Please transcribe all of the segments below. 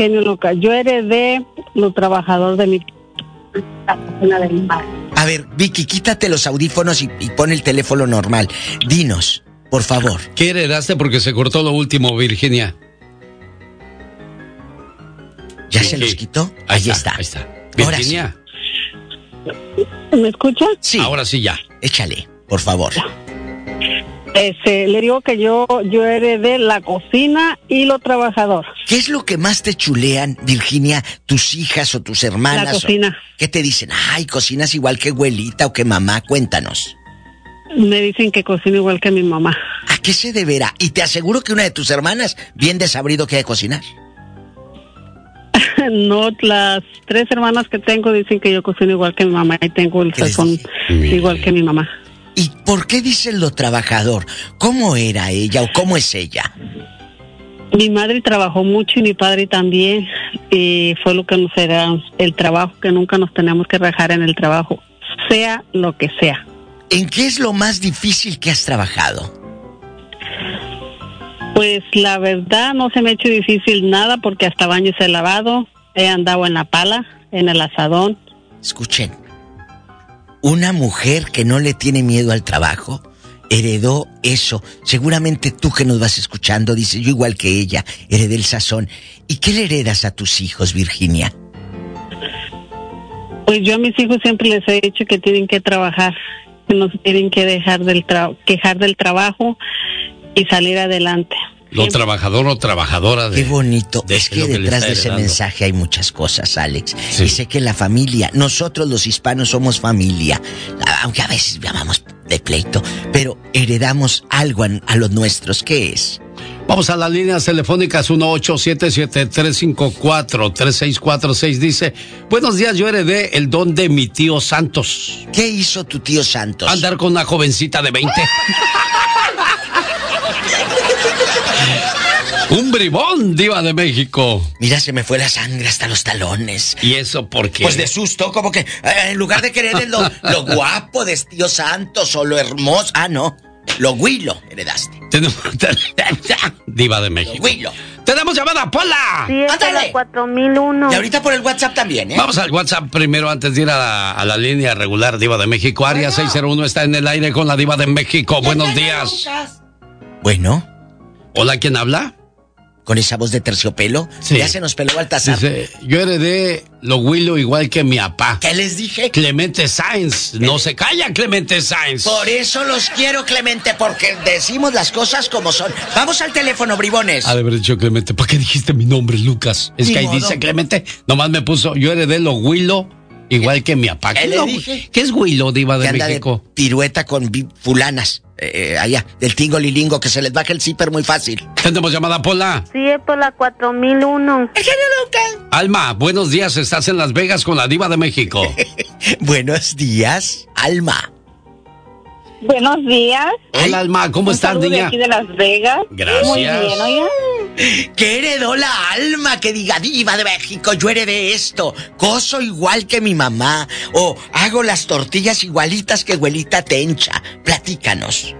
genio loca. Yo heredé lo trabajador de mi cocina de mi madre. A ver, Vicky, quítate los audífonos y pon el teléfono normal. Dinos, por favor. ¿Qué heredaste? Porque se cortó lo último, Virginia. ¿Ya se los quitó? Ahí está. Ahí está. Virginia. ¿Me escucha? Sí. Ahora sí ya. Échale, por favor. Le digo que yo heredé la cocina y lo trabajador. ¿Qué es lo que más te chulean, Virginia, tus hijas o tus hermanas? La cocina. ¿Qué te dicen? Ay, cocinas igual que abuelita o que mamá. Cuéntanos. Me dicen que cocino igual que mi mamá. ¿A qué se deberá? Y te aseguro que una de tus hermanas bien desabrido que ha de cocinar. No, las 3 hermanas que tengo dicen que yo cocino igual que mi mamá y tengo el sazón igual que mi mamá. ¿Y por qué dicen lo trabajador? ¿Cómo era ella o cómo es ella? Mi madre trabajó mucho y mi padre también, y fue lo que nos era el trabajo, que nunca nos tenemos que rajar en el trabajo, sea lo que sea. ¿En qué es lo más difícil que has trabajado? Pues la verdad no se me ha hecho difícil nada porque hasta baños he lavado, he andado en la pala, en el asadón. Escuchen, una mujer que no le tiene miedo al trabajo heredó eso. Seguramente tú que nos vas escuchando dices, yo igual que ella, heredé el sazón. ¿Y qué le heredas a tus hijos, Virginia? Pues yo a mis hijos siempre les he dicho que tienen que trabajar, que no se tienen que dejar quejar del trabajo y salir adelante. Lo trabajador o trabajadora de... Qué bonito. De es que detrás de ese mensaje hay muchas cosas, Alex. Sí. Y sé que la familia, nosotros los hispanos somos familia, aunque a veces llamamos de pleito, pero heredamos algo a los nuestros. ¿Qué es? Vamos a las líneas telefónicas 1-877-354-3646. Dice, buenos días, yo heredé el don de mi tío Santos. ¿Qué hizo tu tío Santos? Andar con una jovencita de 20. Un bribón, diva de México. Mira, se me fue la sangre hasta los talones. ¿Y eso por qué? Pues de susto, como que en lugar de querer lo guapo de tío Santos o lo hermoso. Ah, no, lo güilo heredaste. Diva de México. Lo güilo. ¡Tenemos llamada, Pola! Sí, es la 4001. Y ahorita por el WhatsApp también, ¿eh? Vamos al WhatsApp primero antes de ir a la línea regular, Diva de México. Área 601 está en el aire con la Diva de México. Buenos días. Bueno. Hola, ¿quién habla? Con esa voz de terciopelo. Sí. Ya se nos peló Baltasar. Dice, yo heredé lo huilo igual que mi papá. ¿Qué les dije? Clemente Sáenz. No se calla, Clemente Sáenz. Por eso los quiero, Clemente, porque decimos las cosas como son. Vamos al teléfono, bribones. Ha de haber dicho Clemente. ¿Para qué dijiste mi nombre, Lucas? Es Ni que ahí modo. dice Clemente. Nomás me puso, yo heredé lo huilo igual que mi papá. ¿Qué le dije? ¿Qué es huilo, Diva de anda México? De pirueta con fulanas. Allá, del tingo lilingo, que se les baja el zipper muy fácil. Tenemos llamada, Pola. Sí, es por la 4001. ¡El genio Lucas! Alma, buenos días. Estás en Las Vegas con la Diva de México. Buenos días, Alma. Buenos días. Hola, Alma, ¿cómo estás, Saludos de niña? aquí de Las Vegas. Gracias. Muy bien, oiga. ¿Qué heredó la Alma? Que diga, Diva de México, yo heredé esto. Coso igual que mi mamá. O hago las tortillas igualitas que abuelita Tencha. Platícanos.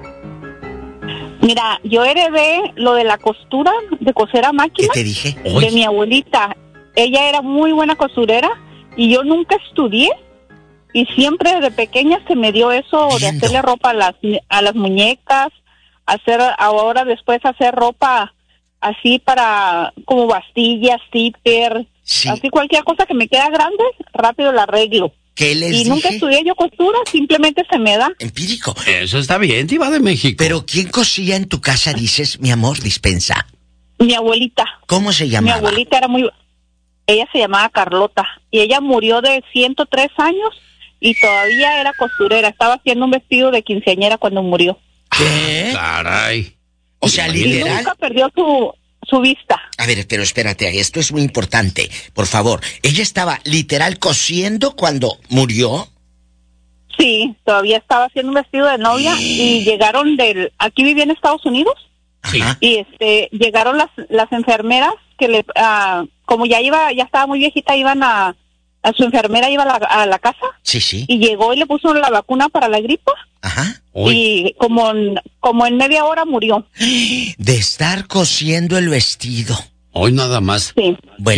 Mira, yo heredé lo de la costura, de coser a ¿Qué máquina. te dije? De mi abuelita. Ella era muy buena costurera y yo nunca estudié. Y siempre desde pequeña se me dio eso de Lindo. hacerle ropa a las muñecas, ahora después hacer ropa así para como bastillas, zipper, Sí. así cualquier cosa que me queda grande, rápido la arreglo. ¿Qué les Y dije? nunca estudié yo costura, simplemente se me da. Empírico. Eso está bien, Diva de México. Pero ¿quién cosía en tu casa, dices, mi amor, dispensa? Mi abuelita. ¿Cómo se Mi llamaba? abuelita era ella se llamaba Carlota y ella murió de 103 años y todavía era costurera. Estaba haciendo un vestido de quinceañera cuando murió. ¿Qué? Caray. O sea, Y literal. nunca perdió su vista. A ver, pero espérate, esto es muy importante. Por favor, ¿ella estaba literal cosiendo cuando murió? Sí, todavía estaba haciendo un vestido de novia y llegaron aquí vivía en Estados Unidos. Sí. Ajá. Y llegaron las enfermeras que como ya estaba muy viejita, iban a su enfermera iba a la casa. Sí, sí. Y llegó y le puso la vacuna para la gripa. Ajá. Uy. Y como en media hora murió. De estar cosiendo el vestido. Hoy nada más. Sí. Bueno.